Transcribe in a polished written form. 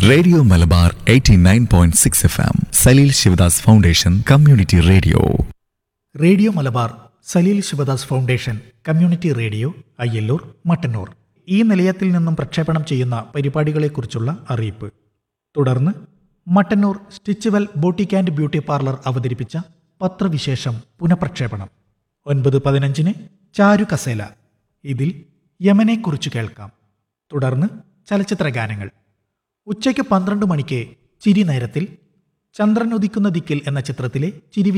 Radio Malabar 89.6 FM Saleel Sivadas foundation community radio. Radio Malabar Saleel Sivadas foundation community radio Ayyallur Mattannur ഈ നിലയത്തിൽ നിന്നും പ്രക്ഷേപണം ചെയ്യുന്ന പരിപാടികളെക്കുറിച്ചുള്ള അറിയിപ്പ്. തുടർന്ന് Mattannur Stitchwell boutique and beauty parlour അവതരിപ്പിച്ച പത്രവിശേഷം പുനഃപ്രക്ഷേപണം. 9:15 ചാരു കസേല, ഇതിൽ യമനെക്കുറിച്ച് കേൾക്കാം. തുടർന്ന് ചലച്ചിത്ര ഗാനങ്ങൾ. ഉച്ചയ്ക്ക് 12 മണിക്ക് ചിരി നേരത്തിൽ ചന്ദ്രൻ ഉദിക്കുന്ന ദിക്കിൽ എന്ന ചിത്രത്തിലെ ചിരി